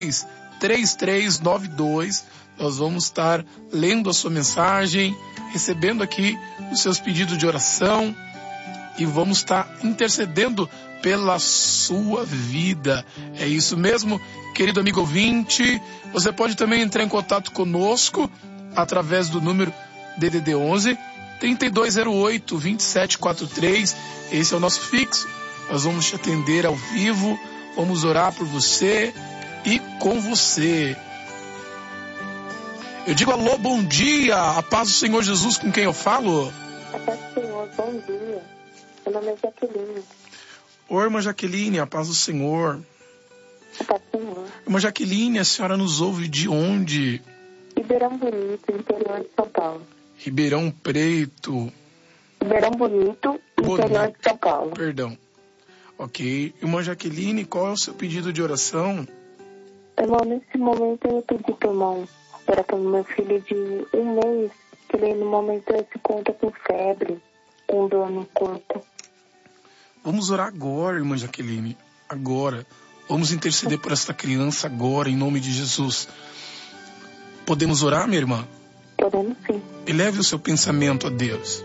3392. Nós vamos estar lendo a sua mensagem, recebendo aqui os seus pedidos de oração e vamos estar intercedendo pela sua vida. É isso mesmo, querido amigo ouvinte. Você pode também entrar em contato conosco através do número DDD 11 3208 2743. Esse é o nosso fixo. Nós vamos te atender ao vivo, vamos orar por você e com você. Eu digo alô, bom dia, a paz do Senhor Jesus, com quem eu falo? A paz do Senhor, bom dia. Meu nome é Jaqueline. Oi, irmã Jaqueline, a paz do Senhor. A paz do Senhor. Irmã Jaqueline, a senhora nos ouve de onde? Ribeirão Bonito, interior de São Paulo. Ribeirão Preto. Ribeirão Bonito, interior de São Paulo. Perdão. Ok. Irmã Jaqueline, qual é o seu pedido de oração? Irmão, nesse momento eu pedi para o irmão orar pelo meu filho de 1 mês, que ele no momento se encontra com febre, com dor no corpo. Vamos orar agora, irmã Jaqueline. Agora. Vamos interceder por esta criança agora, em nome de Jesus. Podemos orar, minha irmã? Podemos sim. Eleve o seu pensamento a Deus.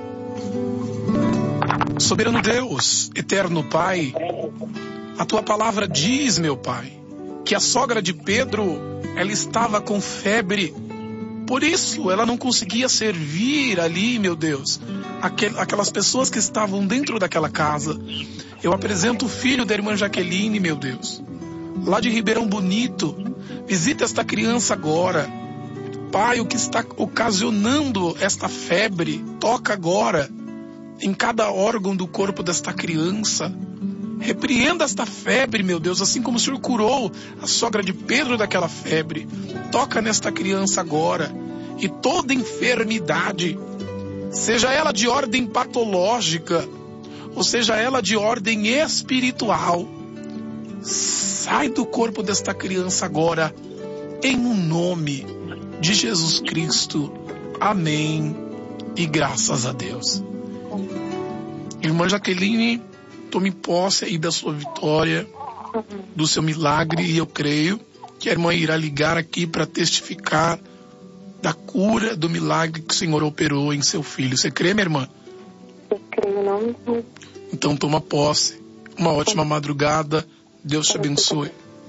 Soberano Deus, eterno Pai, a tua palavra diz, meu Pai, que a sogra de Pedro, ela estava com febre. Por isso, ela não conseguia servir ali, meu Deus, aquelas pessoas que estavam dentro daquela casa. Eu apresento o filho da irmã Jaqueline, meu Deus, lá de Ribeirão Bonito. Visita esta criança agora. Pai, o que está ocasionando esta febre, toca agora em cada órgão do corpo desta criança. Repreenda esta febre, meu Deus, assim como o Senhor curou a sogra de Pedro daquela febre. Toca nesta criança agora. E toda enfermidade, seja ela de ordem patológica, ou seja ela de ordem espiritual, sai do corpo desta criança agora, em um nome de Jesus Cristo. Amém. E graças a Deus. Irmã Jaqueline, tome posse aí da sua vitória, do seu milagre, e eu creio que a irmã irá ligar aqui para testificar da cura, do milagre que o Senhor operou em seu filho. Você crê, minha irmã? Eu creio, não. Então toma posse. Uma ótima madrugada. Deus te abençoe.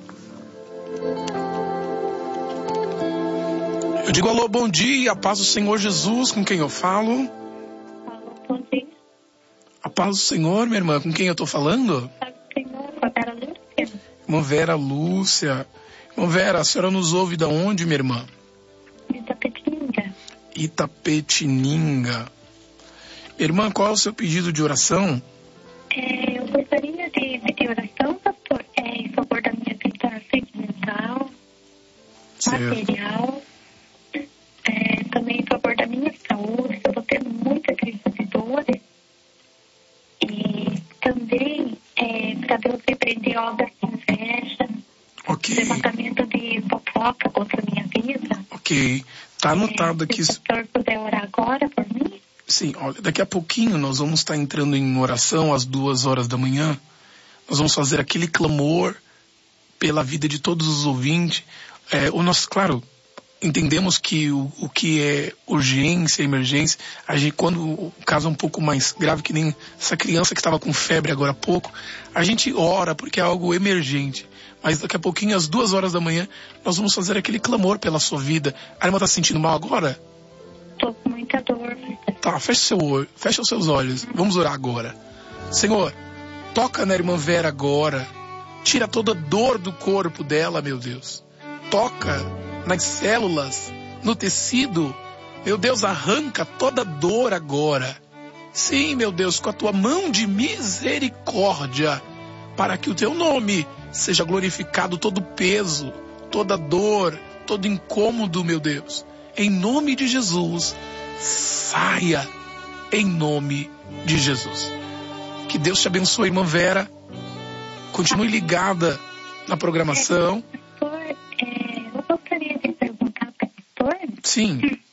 Eu digo alô, bom dia, a paz do Senhor Jesus, com quem eu falo? Bom dia. A paz do Senhor, minha irmã, com quem eu estou falando? A paz do Senhor, com a Vera Lúcia. Irmã Vera Lúcia. Irmã Vera, a senhora nos ouve da onde, minha irmã? Itapetininga. Itapetininga. Irmã, qual é o seu pedido de oração? Eu gostaria de pedir oração, pastor, em favor da minha vida sentimental, material, também em favor da minha saúde. Eu estou tendo muita crise de dores. E também para Deus repreender obras de inveja, levantamento de fofoca contra a minha vida. Ok, tá anotado aqui. Se o pastor puder orar agora por mim? Sim, olha, daqui a pouquinho nós vamos estar entrando em oração às 2h da manhã. Nós vamos fazer aquele clamor pela vida de todos os ouvintes. Claro, entendemos que o que é urgência, emergência, a gente, quando o caso é um pouco mais grave, que nem essa criança que estava com febre agora há pouco, a gente ora porque é algo emergente. Mas daqui a pouquinho, às 2h da manhã, nós vamos fazer aquele clamor pela sua vida. A irmã está se sentindo mal agora? Estou com muita dor. Tá, fecha os seus olhos. Vamos orar agora. Senhor, toca na irmã Vera agora. Tira toda dor do corpo dela, meu Deus. Toca nas células, no tecido. Meu Deus, arranca toda dor agora. Sim, meu Deus, com a tua mão de misericórdia, para que o teu nome seja glorificado, todo peso, toda dor, todo incômodo, meu Deus. Em nome de Jesus, saia em nome de Jesus. Que Deus te abençoe, irmã Vera. Continue ligada na programação. Pastor, eu gostaria de perguntar para o pastor. Sim.